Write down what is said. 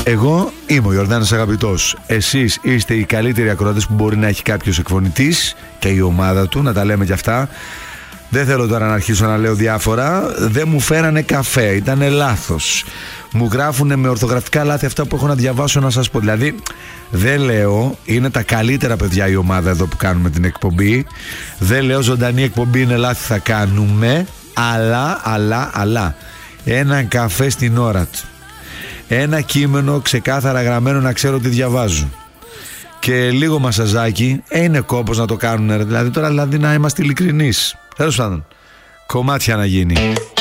Εγώ είμαι ο Ιορδάνης Αγαπητός. Εσείς είστε οι καλύτεροι ακροατές που μπορεί να έχει κάποιος εκφωνητής και η ομάδα του, να τα λέμε κι αυτά. Δεν θέλω τώρα να αρχίσω να λέω διάφορα. Δεν μου φέρανε καφέ, ήτανε λάθος. Μου γράφουνε με ορθογραφικά λάθη αυτά που έχω να διαβάσω, να σας πω. Δηλαδή δεν λέω είναι τα καλύτερα παιδιά η ομάδα εδώ που κάνουμε την εκπομπή. Δεν λέω ζωντανή εκπομπή είναι λάθη θα κάνουμε. Αλλά έναν καφέ στην ώρα του, ένα κείμενο ξεκάθαρα γραμμένο να ξέρω τι διαβάζω και λίγο μασαζάκι, είναι κόπος να το κάνουν. Δηλαδή τώρα να είμαστε ειλικρινείς. Τέλος πάντων, κομμάτια να γίνει.